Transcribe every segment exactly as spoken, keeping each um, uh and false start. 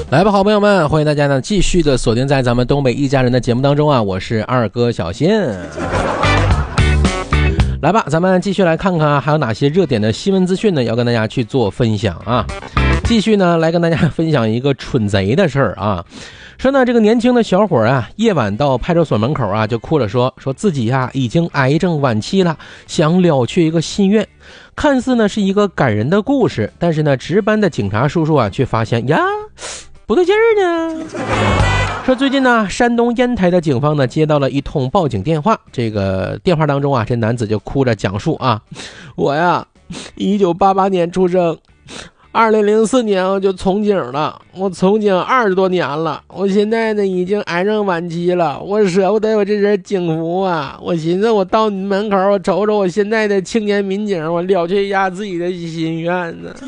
来吧，好朋友们，欢迎大家呢继续的锁定在咱们东北一家人的节目当中啊，我是二哥小新。来吧，咱们继续来看看还有哪些热点的新闻资讯呢，要跟大家去做分享啊。继续呢来跟大家分享一个蠢贼的事儿啊。说呢，这个年轻的小伙啊，夜晚到派出所门口啊，就哭着说，说自己呀、啊、已经癌症晚期了，想了却一个心愿。看似呢是一个感人的故事，但是呢，值班的警察叔叔啊，却发现呀，不对劲儿呢。说最近呢，山东烟台的警方呢接到了一通报警电话，这个电话当中啊，这男子就哭着讲述啊，我呀，一九八八年出生。二零零四年我就从警了，我从警二十多年了，我现在呢已经癌症晚期了，我舍不得我这身警服啊，我寻思我到你门口，我瞅瞅我现在的青年民警，我了却一下自己的心愿呢。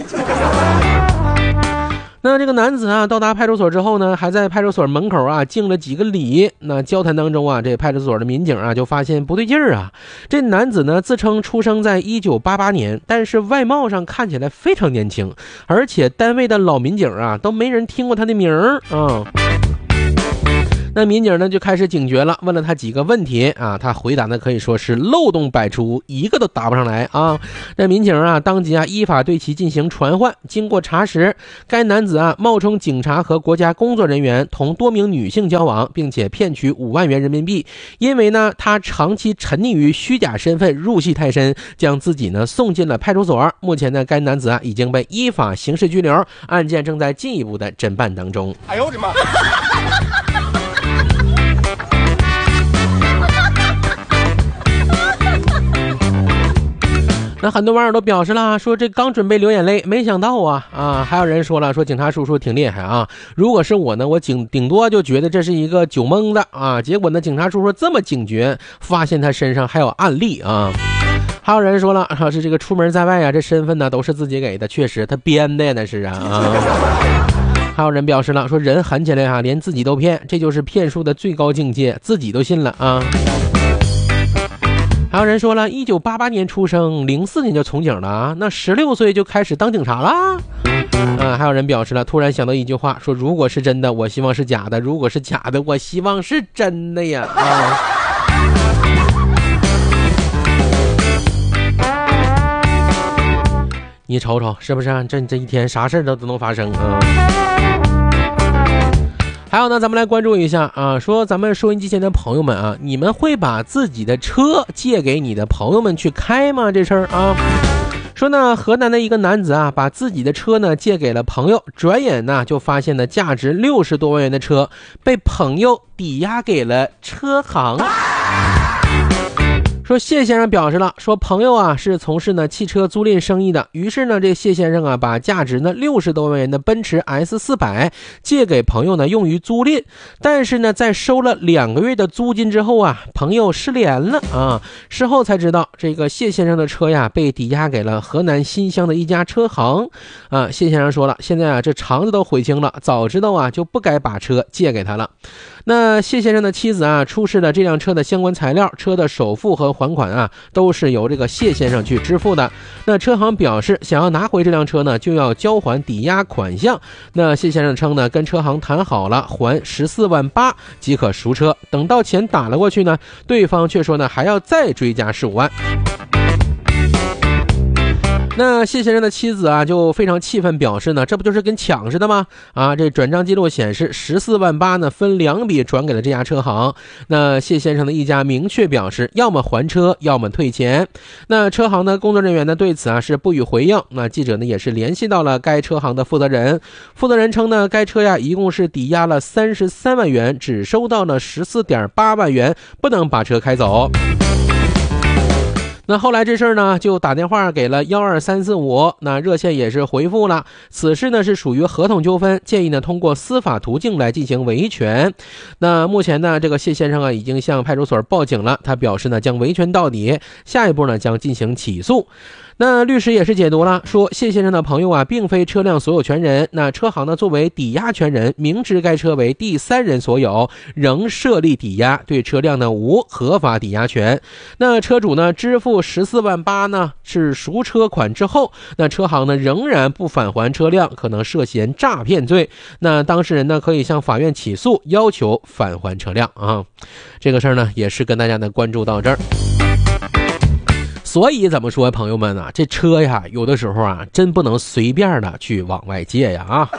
那这个男子啊，到达派出所之后呢，还在派出所门口啊敬了几个礼。那交谈当中啊，这派出所的民警啊就发现不对劲儿啊。这男子呢自称出生在一九八八年，但是外貌上看起来非常年轻，而且单位的老民警啊都没人听过他的名儿啊。那民警呢就开始警觉了，问了他几个问题啊，他回答呢可以说是漏洞百出，一个都答不上来啊。那民警啊当即啊依法对其进行传唤。经过查实，该男子啊冒充警察和国家工作人员，同多名女性交往，并且骗取五万元人民币。因为呢他长期沉溺于虚假身份，入戏太深，将自己呢送进了派出所。目前呢该男子啊已经被依法刑事拘留，案件正在进一步的侦办当中。 哎呦我的妈！ 那很多网友都表示了，说这刚准备流眼泪，没想到啊啊！还有人说了，说警察叔叔挺厉害啊，如果是我呢，我顶顶多就觉得这是一个酒蒙子啊，结果呢，警察叔叔这么警觉，发现他身上还有案例啊。还有人说了，说是这个出门在外啊，这身份呢都是自己给的，确实他编的呀，那是啊啊。还有人表示了，说人狠起来啊，连自己都骗，这就是骗术的最高境界，自己都信了啊。还有人说了，一九八八年出生，零四年就从警了啊，那十六岁就开始当警察了。啊，还有人表示了，突然想到一句话，说如果是真的，我希望是假的；如果是假的，我希望是真的呀。啊，你瞅瞅是不是、啊？这这一天啥事都都能发生啊。还有呢，咱们来关注一下啊，说咱们收音机前的朋友们啊，你们会把自己的车借给你的朋友们去开吗？这事儿啊，说呢，河南的一个男子啊，把自己的车呢借给了朋友，转眼呢就发现呢价值六十多万元的车被朋友抵押给了车行。说谢先生表示了，说朋友啊是从事呢汽车租赁生意的，于是呢这谢先生啊把价值呢六十多万元的奔驰 S 四百 借给朋友呢用于租赁，但是呢在收了两个月的租金之后啊，朋友失联了啊，事后才知道这个谢先生的车呀被抵押给了河南新乡的一家车行啊。谢先生说了，现在啊这肠子都悔青了，早知道啊就不该把车借给他了。那谢先生的妻子啊出示了这辆车的相关材料，车的首付和还款啊都是由这个谢先生去支付的。那车行表示想要拿回这辆车呢，就要交还抵押款项。那谢先生称呢，跟车行谈好了，还十四万八即可赎车。等到钱打了过去呢，对方却说呢还要再追加十五万。那谢先生的妻子啊就非常气愤，表示呢这不就是跟抢似的吗？啊，这转账记录显示十四万八呢分两笔转给了这家车行。那谢先生的一家明确表示要么还车要么退钱。那车行的工作人员呢对此啊是不予回应。那记者呢也是联系到了该车行的负责人，负责人称呢该车呀一共是抵押了三十三万元，只收到了十四点八万元，不能把车开走。那后来这事儿呢就打电话给了一二三四五，那热线也是回复了，此事呢是属于合同纠纷，建议呢通过司法途径来进行维权。那目前呢这个谢先生啊已经向派出所报警了，他表示呢将维权到底，下一步呢将进行起诉。 那律师也是解读了，说谢先生的朋友啊，并非车辆所有权人，那车行呢作为抵押权人，明知该车为第三人所有，仍设立抵押，对车辆呢无合法抵押权。那车主呢支付十四万八呢是赎车款之后，那车行呢仍然不返还车辆，可能涉嫌诈骗罪。那当事人呢可以向法院起诉，要求返还车辆啊。这个事儿呢也是跟大家呢关注到这儿。所以怎么说，朋友们啊，这车呀，有的时候啊，真不能随便的去往外借呀啊！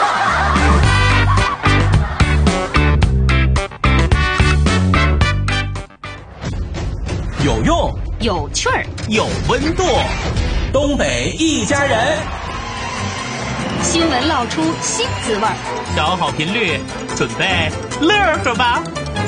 有用， 有趣儿， 有温度，东北一家人， 新闻唠出新滋味儿， 调好频率，准备乐呵吧！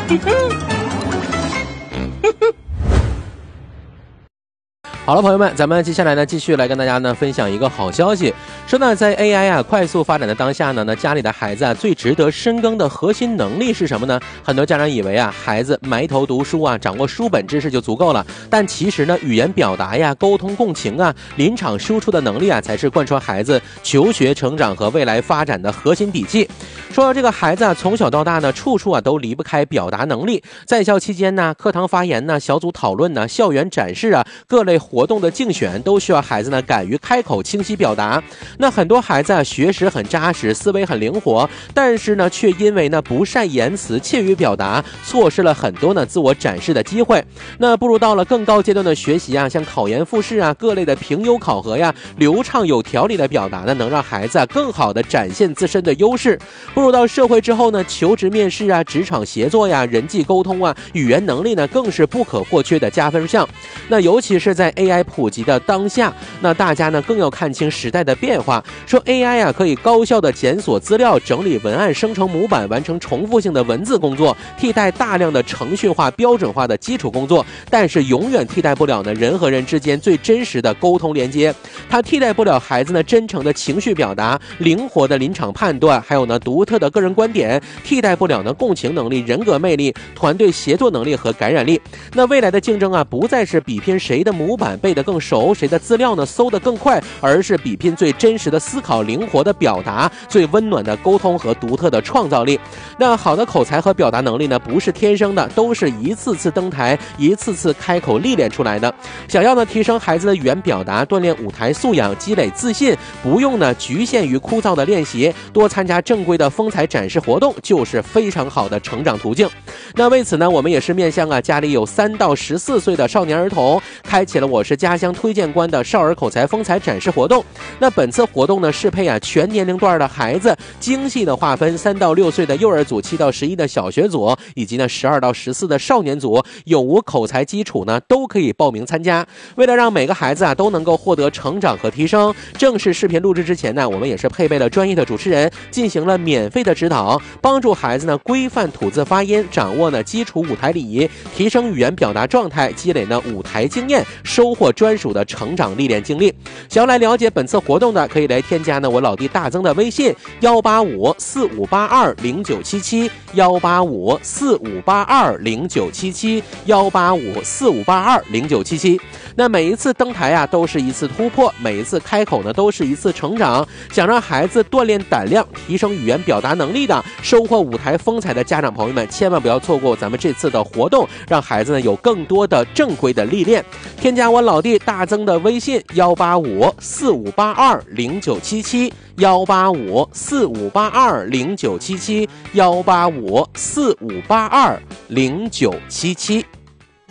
好了，朋友们，咱们接下来呢，继续来跟大家呢分享一个好消息。说呢，在 A I 啊快速发展的当下呢，那家里的孩子啊最值得深耕的核心能力是什么呢？很多家长以为啊，孩子埋头读书啊，掌握书本知识就足够了。但其实呢，语言表达呀、沟通共情啊、临场输出的能力啊，才是贯穿孩子求学成长和未来发展的核心底气。说这个孩子啊，从小到大呢，处处啊都离不开表达能力。在校期间呢，课堂发言呢、小组讨论呢、校园展示啊、各类活动的竞选，都需要孩子呢敢于开口、清晰表达。那很多孩子啊，学识很扎实，思维很灵活，但是呢，却因为呢不善言辞、怯于表达，错失了很多呢自我展示的机会。那不如到了更高阶段的学习啊，像考研复试啊、各类的评优考核呀，流畅有条理的表达呢，能让孩子啊更好的展现自身的优势。步入到社会之后呢，求职面试啊、职场协作呀、人际沟通啊、语言能力呢，更是不可或缺的加分项。那尤其是在 A I 普及的当下，那大家呢更要看清时代的变化。说 A I 啊可以高效的检索资料、整理文案、生成模板、完成重复性的文字工作，替代大量的程序化、标准化的基础工作，但是永远替代不了呢人和人之间最真实的沟通连接。它替代不了孩子呢真诚的情绪表达、灵活的临场判断，还有呢独特的个人观点，替代不了呢共情能力、人格魅力、团队协作能力和感染力。那未来的竞争啊，不再是比拼谁的模板背得更熟，谁的资料呢搜得更快，而是比拼最真实的思考、灵活的表达、最温暖的沟通和独特的创造力。那好的口才和表达能力呢，不是天生的，都是一次次登台、一次次开口历练出来的。想要呢提升孩子的语言表达，锻炼舞台素养，积累自信，不用呢局限于枯燥的练习，多参加正规的风采展示活动，就是非常好的成长途径。那为此呢，我们也是面向啊家里有三到十四岁的少年儿童，开启了我是家乡推荐官的少儿口才风采展示活动。那本次活动呢，适配啊全年龄段的孩子，精细的划分三到六岁的幼儿组、七到十一的小学组，以及呢十二到十四的少年组，有无口才基础呢都可以报名参加。为了让每个孩子啊都能够获得成长和提升，正式视频录制之前呢，我们也是配备了专业的主持人，进行了免费的指导，帮助孩子呢规范吐字发音，掌握呢基础舞台礼仪，提升语言表达状态，积累呢舞台经验，收获专属的成长历练经历。想要来了解本次活动的，可以来添加呢我老弟大增的微信幺八五四五八二零九七七幺八五四五八二零九七七幺八五四五八二零九七七。那每一次登台啊，都是一次突破，每一次开口呢，都是一次成长。想让孩子锻炼胆量，提升语言表达能力的，收获舞台风采的家长朋友们，千万不要错过咱们这次的活动，让孩子呢有更多的正规的历练。添加我老弟大增的微信幺八五四五八二零九七七幺八五四五八二零九七七幺八五四五八二零九七七。